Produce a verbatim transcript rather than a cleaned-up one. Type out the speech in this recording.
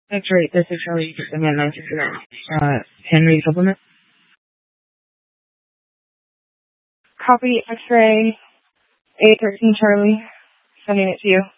X-ray, this is Charlie, I'm at nine six zero. Uh, Henry supplement? Copy X-ray, A thirteen Charlie, sending it to you.